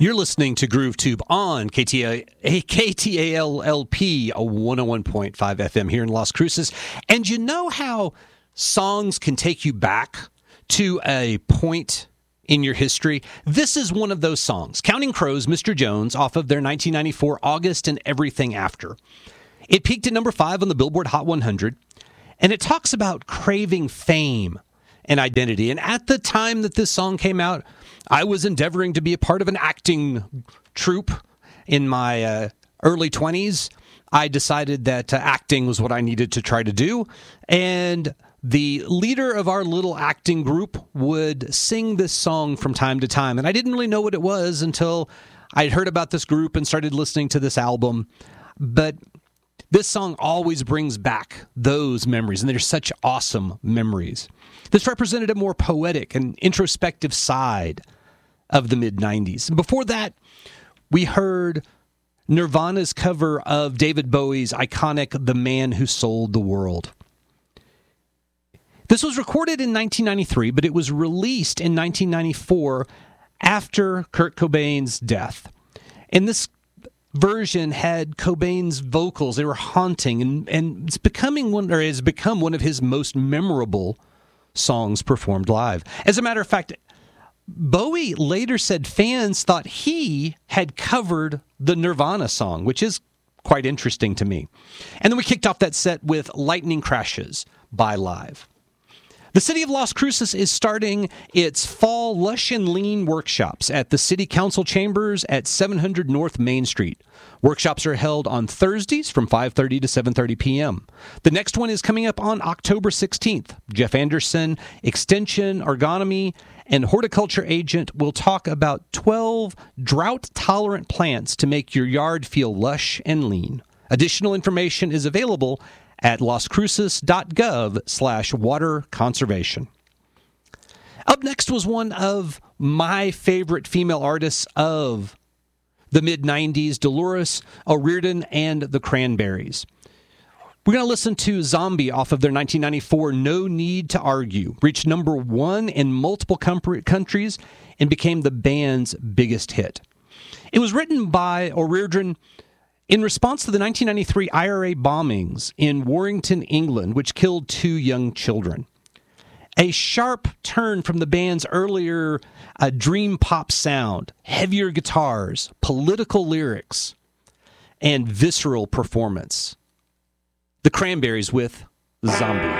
You're listening to GrooveTube on KTALLP 101.5 FM here in Las Cruces. And you know how songs can take you back to a point in your history? This is one of those songs, Counting Crows, Mr. Jones, off of their 1994 August and Everything After. It peaked at number 5 on the Billboard Hot 100, and it talks about craving fame and identity. And at the time that this song came out, I was endeavoring to be a part of an acting troupe in my early 20s. I decided that acting was what I needed to try to do, and the leader of our little acting group would sing this song from time to time, and I didn't really know what it was until I'd heard about this group and started listening to this album. But this song always brings back those memories, and they're such awesome memories. This represented a more poetic and introspective side of the mid-90s. Before that, we heard Nirvana's cover of David Bowie's iconic The Man Who Sold the World. This was recorded in 1993, but it was released in 1994 after Kurt Cobain's death. And this version had Cobain's vocals. They were haunting, and it's becoming one, or has become one of his most memorable songs performed live. As a matter of fact, Bowie later said fans thought he had covered the Nirvana song, which is quite interesting to me. And then we kicked off that set with Lightning Crashes by Live. The City of Las Cruces is starting its fall Lush and Lean workshops at the City Council Chambers at 700 North Main Street. Workshops are held on Thursdays from 5:30 to 7:30 p.m. The next one is coming up on October 16th. Jeff Anderson, Extension, Ergonomy, and Horticulture Agent will talk about 12 drought-tolerant plants to make your yard feel lush and lean. Additional information is available at lascruces.gov/water conservation. Up next was one of my favorite female artists of the mid-90s, Dolores O'Riordan and the Cranberries. We're going to listen to Zombie off of their 1994 No Need to Argue. Reached number 1 in multiple countries and became the band's biggest hit. It was written by O'Riordan in response to the 1993 IRA bombings in Warrington, England, which killed 2 young children. A sharp turn from the band's earlier dream pop sound, heavier guitars, political lyrics, and visceral performance. The Cranberries with Zombie.